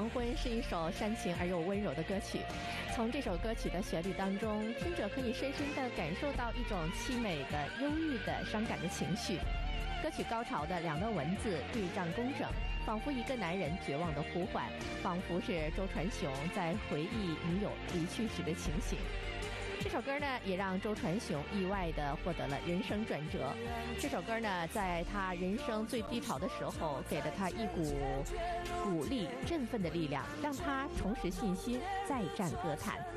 黄昏》是一首煽情而又温柔的歌曲。从这首歌曲的旋律当中，听者可以深深地感受到一种凄美的、忧郁的、伤感的情绪。歌曲高潮的两段文字对仗工整，仿佛一个男人绝望的呼唤，仿佛是周传雄在回忆女友离去时的情形。这首歌呢，也让周传雄意外地获得了人生转折。这首歌呢，在他人生最低潮的时候，给了他一股鼓励、振奋的力量，让他重拾信心，再战歌坛。